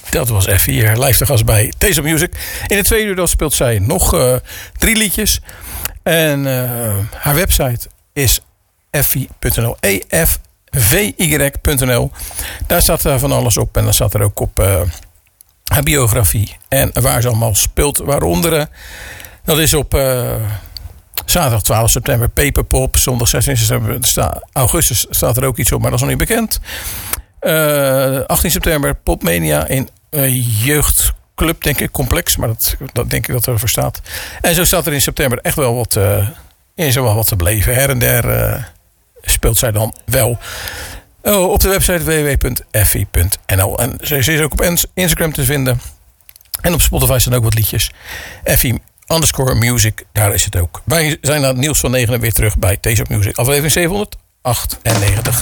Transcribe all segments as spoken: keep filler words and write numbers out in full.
Dat was Effie hier, live te gast bij Taste of Music. In het tweede uur dan speelt zij nog uh, drie liedjes. En uh, haar website is effie punt n l. E F V Y punt n l. Daar staat uh, van alles op. En dan staat er ook op uh, haar biografie. En waar ze allemaal speelt. Waaronder, uh, dat is op uh, zaterdag twaalf september Peperpop. Zondag zestien augustus staat er ook iets op. Maar dat is nog niet bekend. Uh, achttien september Popmania in uh, Jeugdclub, denk ik, Complex. Maar dat, dat denk ik dat er voor staat. En zo staat er in september echt wel wat, uh, is er wel wat te beleven. Her en der uh, speelt zij dan wel. Oh, op de website w w w punt effie punt n l. En ze is ook op Instagram te vinden. En op Spotify staan ook wat liedjes. Effie underscore music, daar is het ook. Wij zijn naar het nieuws van negen weer terug bij Taste of Music. Aflevering zevenhonderdachtennegentig.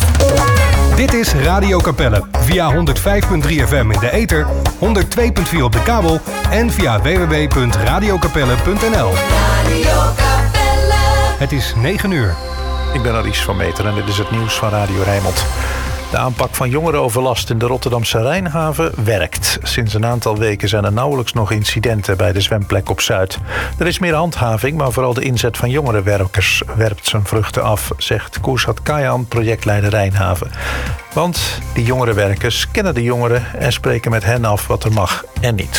Dit is Radio Capelle via honderd vijf komma drie F M in de ether, honderd twee komma vier op de kabel en via w w w punt radio capelle punt n l. Radio Capelle. Het is negen uur. Ik ben Aries van Meter en dit is het nieuws van Radio Rijnmond. De aanpak van jongerenoverlast in de Rotterdamse Rijnhaven werkt. Sinds een aantal weken zijn er nauwelijks nog incidenten bij de zwemplek op Zuid. Er is meer handhaving, maar vooral de inzet van jongerenwerkers werpt zijn vruchten af, zegt Koersat Kayan, projectleider Rijnhaven. Want die jongerenwerkers kennen de jongeren en spreken met hen af wat er mag en niet.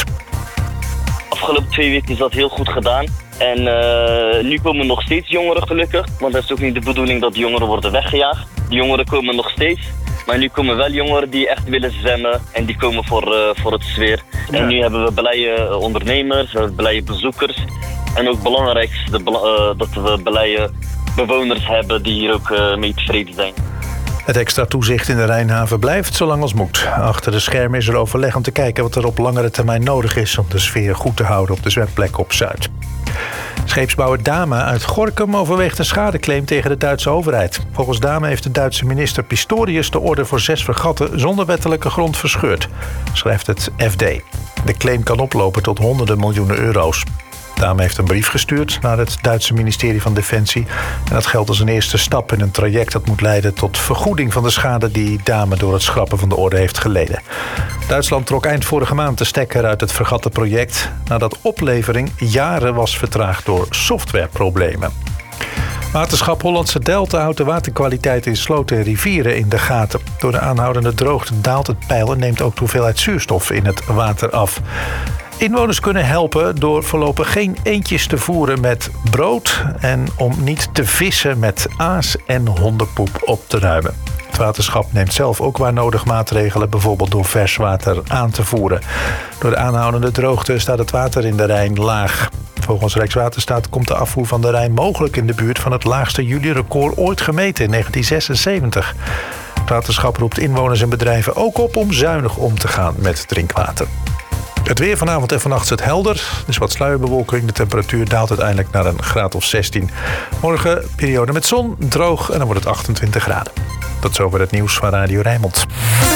Afgelopen twee weken is dat heel goed gedaan. En uh, nu komen nog steeds jongeren gelukkig. Want het is ook niet de bedoeling dat de jongeren worden weggejaagd. De jongeren komen nog steeds. Maar nu komen wel jongeren die echt willen zwemmen. En die komen voor, uh, voor het sfeer. Ja. En nu hebben we blije ondernemers, we hebben blije bezoekers. En ook belangrijk is de, uh, dat we blije bewoners hebben die hier ook uh, mee tevreden zijn. Het extra toezicht in de Rijnhaven blijft zolang als moet. Achter de schermen is er overleg om te kijken wat er op langere termijn nodig is om de sfeer goed te houden op de zwemplek op Zuid. Scheepsbouwer Dama uit Gorinchem overweegt een schadeclaim tegen de Duitse overheid. Volgens Dama heeft de Duitse minister Pistorius de orde voor zes fregatten zonder wettelijke grond verscheurd, schrijft het F D. De claim kan oplopen tot honderden miljoenen euro's. Dama heeft een brief gestuurd naar het Duitse ministerie van Defensie. En dat geldt als een eerste stap in een traject dat moet leiden tot vergoeding van de schade die Dama door het schrappen van de orde heeft geleden. Duitsland trok eind vorige maand de stekker uit het fregattenproject nadat oplevering jaren was vertraagd door softwareproblemen. Waterschap Hollandse Delta houdt de waterkwaliteit in sloten en rivieren in de gaten. Door de aanhoudende droogte daalt het peil en neemt ook de hoeveelheid zuurstof in het water af. Inwoners kunnen helpen door voorlopig geen eendjes te voeren met brood en om niet te vissen met aas en hondenpoep op te ruimen. Het waterschap neemt zelf ook waar nodig maatregelen, bijvoorbeeld door vers water aan te voeren. Door de aanhoudende droogte staat het water in de Rijn laag. Volgens Rijkswaterstaat komt de afvoer van de Rijn mogelijk in de buurt van het laagste juli-record ooit gemeten in negentien zesenzeventig. Het waterschap roept inwoners en bedrijven ook op om zuinig om te gaan met drinkwater. Het weer vanavond en vannacht is het helder. Er is wat sluierbewolking. De temperatuur daalt uiteindelijk naar een graad of zestien. Morgen periode met zon, droog en dan wordt het achtentwintig graden. Tot zover het nieuws van Radio Rijnmond.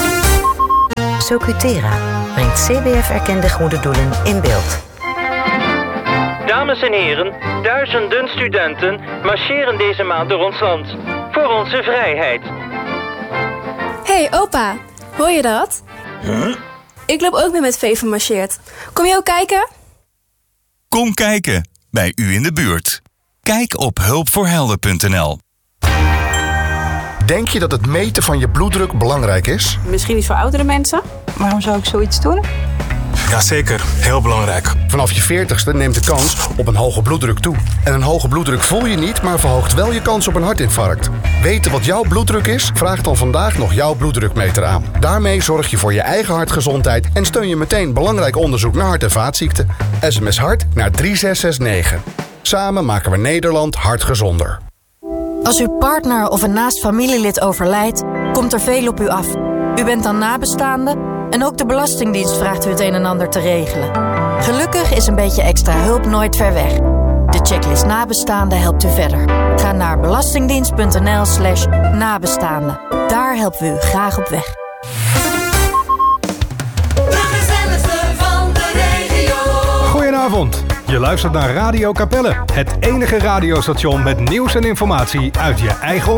Socutera brengt C B F-erkende goede doelen in beeld. Dames en heren, duizenden studenten marcheren deze maand door ons land. Voor onze vrijheid. Hey opa, hoor je dat? Huh? Ik loop ook mee met Veven marcheert. Kom je ook kijken? Kom kijken, bij u in de buurt. Kijk op hulpvoorhelden punt n l. Denk je dat het meten van je bloeddruk belangrijk is? Misschien niet voor oudere mensen. Waarom zou ik zoiets doen? Jazeker, heel belangrijk. Vanaf je veertigste neemt de kans op een hoge bloeddruk toe. En een hoge bloeddruk voel je niet, maar verhoogt wel je kans op een hartinfarct. Weten wat jouw bloeddruk is? Vraag dan vandaag nog jouw bloeddrukmeter aan. Daarmee zorg je voor je eigen hartgezondheid en steun je meteen belangrijk onderzoek naar hart- en vaatziekten. S M S hart naar drie zes zes negen. Samen maken we Nederland hartgezonder. Als uw partner of een naast familielid overlijdt, komt er veel op u af. U bent dan nabestaande en ook de Belastingdienst vraagt u het een en ander te regelen. Gelukkig is een beetje extra hulp nooit ver weg. De checklist nabestaande helpt u verder. Ga naar belastingdienst punt n l slash nabestaande. Daar helpen we u graag op weg. Goedenavond. Je luistert naar Radio Capelle, het enige radiostation met nieuws en informatie uit je eigen